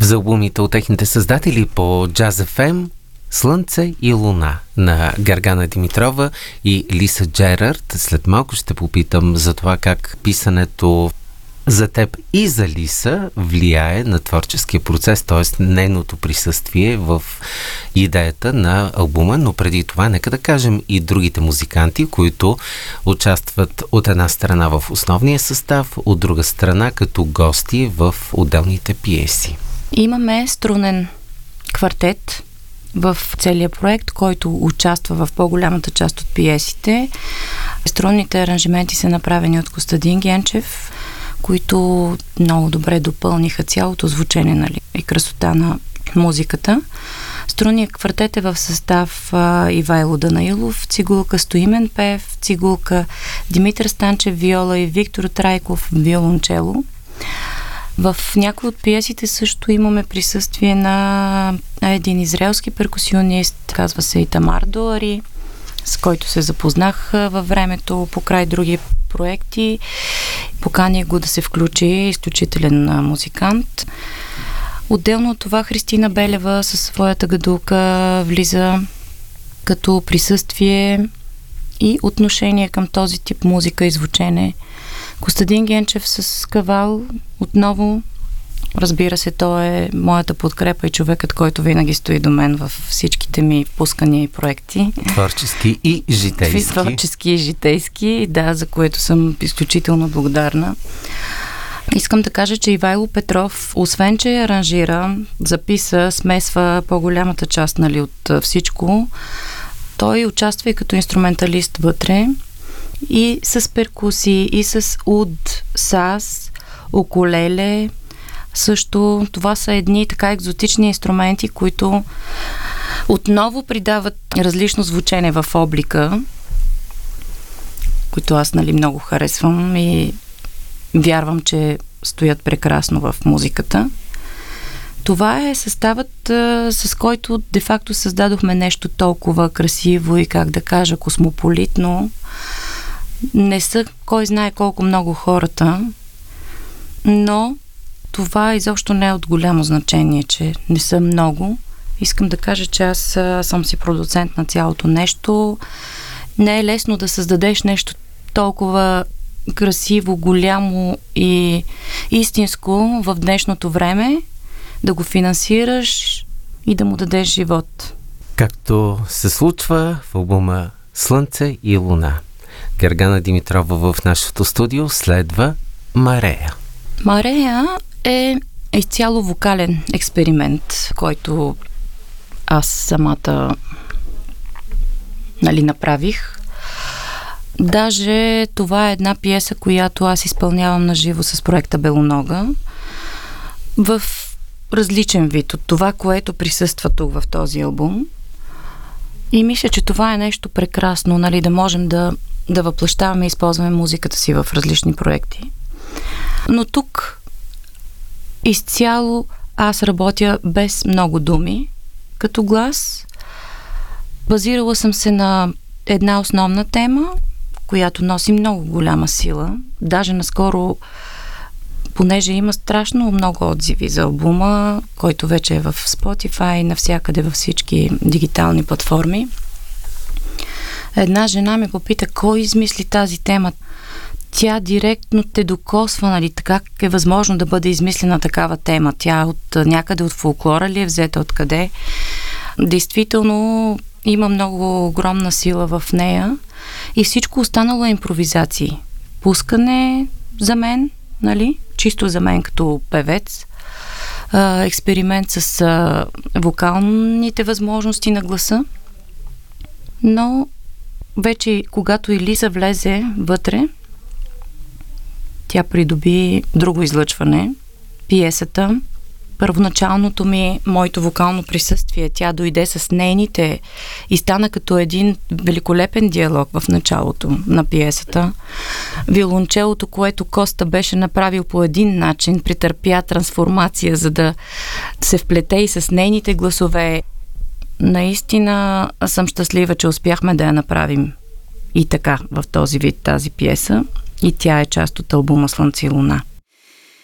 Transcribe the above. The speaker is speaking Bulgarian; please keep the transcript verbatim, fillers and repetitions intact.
за албумите от техните създатели по Jazz еф ем, Слънце и луна на Гергана Димитрова и Лиса Джерард. След малко ще попитам за това как писането за теб и за Лиса влияе на творческия процес, т.е. нейното присъствие в идеята на албума, но преди това нека да кажем и другите музиканти, които участват от една страна в основния състав, от друга страна като гости в отделните пиеси. Имаме струнен квартет в целия проект, който участва в по-голямата част от пиесите. Струнните аранжименти са направени от Костадин Генчев, които много добре допълниха цялото звучение, нали, и красота на музиката. Струнният квартет е в състав а, Ивайло Данаилов, цигулка Стоимен Пев, цигулка Димитър Станчев виола и Виктор Трайков виолончело. В някои от пиесите също имаме присъствие на един израелски перкусионист, казва се Итамар Дуари, с който се запознах във времето покрай други проекти. Поканих го да се включи, изключителен музикант. Отделно от това Христина Белева със своята гадулка влиза като присъствие и отношение към този тип музика и звучене. Костадин Генчев с кавал отново, разбира се, той е моята подкрепа и човекът, който винаги стои до мен във всичките ми пускания и проекти. Творчески и житейски. Творчески и житейски, да, за което съм изключително благодарна. Искам да кажа, че Ивайло Петров, освен че аранжира, записа, смесва по-голямата част, нали, от всичко, той участва и като инструменталист вътре, и с перкусии, и с уд, саз, укулеле. Също това са едни така екзотични инструменти, които отново придават различно звучене в облика, които аз, нали, много харесвам и вярвам, че стоят прекрасно в музиката. Това е съставът, а, с който де-факто създадохме нещо толкова красиво и, как да кажа, космополитно. Не са кой знае колко много хората, но това изобщо не е от голямо значение, че не са много. Искам да кажа, че аз а, съм си продуцент на цялото нещо. Не е лесно да създадеш нещо толкова красиво, голямо и истинско в днешното време, да го финансираш и да му дадеш живот. Както се случва в албума Слънце и луна. Гергана Димитрова в нашото студио, следва Марея. Марея е изцяло вокален експеримент, който аз самата, нали, направих. Даже това е една пиеса, която аз изпълнявам на живо с проекта Белонога в различен вид от това, което присъства тук в този албум. И мисля, че това е нещо прекрасно, нали, да можем да, да въплъщаваме и използваме музиката си в различни проекти. Но тук изцяло аз работя без много думи, като глас. Базирала съм се на една основна тема, която носи много голяма сила. Даже наскоро, понеже има страшно много отзиви за албума, който вече е в Spotify, навсякъде във всички дигитални платформи, една жена ме попита, кой измисли тази тема? Тя директно те докосва, нали, как е възможно да бъде измислена такава тема? Тя от някъде от фолклора ли е взета, откъде? Действително има много огромна сила в нея и всичко останало е импровизации. Пускане за мен, нали, чисто за мен като певец, а, експеримент с а, вокалните възможности на гласа, но вече когато и Лиза влезе вътре, тя придоби друго излъчване. Пиесата, първоначалното ми, моето вокално присъствие, тя дойде с нейните и стана като един великолепен диалог в началото на пиесата. Виолончелото, което Коста беше направил по един начин, претърпя трансформация, за да се вплете и с нейните гласове. Наистина съм щастлива, че успяхме да я направим и така в този вид тази пиеса, и тя е част от албума Слънце и луна.